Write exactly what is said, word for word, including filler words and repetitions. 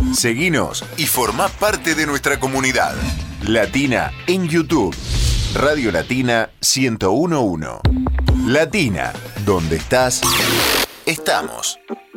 Seguinos y formá parte de nuestra comunidad. Latina en YouTube. Radio Latina ciento uno punto uno. Latina, donde estás, estamos.